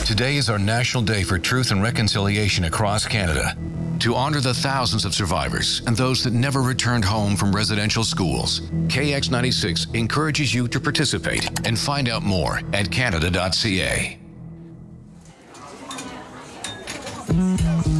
Today is our National Day for Truth and Reconciliation across Canada. To honor the thousands of survivors and those that never returned home from residential schools, KX96 encourages you to participate and find out more at canada.ca.